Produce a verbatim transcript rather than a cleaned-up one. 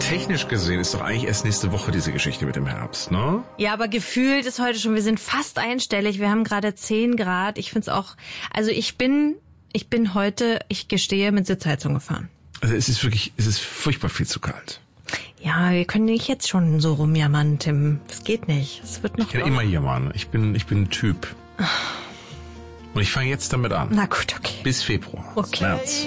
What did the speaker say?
technisch gesehen ist doch eigentlich erst nächste Woche diese Geschichte mit dem Herbst, ne? Ja, aber gefühlt ist heute schon, wir sind fast einstellig. Wir haben gerade zehn Grad. Ich find's auch, also ich bin, ich bin heute, ich gestehe, mit Sitzheizung gefahren. Also es ist wirklich, es ist furchtbar viel zu kalt. Ja, wir können nicht jetzt schon so rumjammern, Tim. Das geht nicht. Es wird noch. Ich kann immer jammern. Ich bin, ich bin ein Typ. Und ich fange jetzt damit an. Na gut, okay. Bis Februar. Okay. März.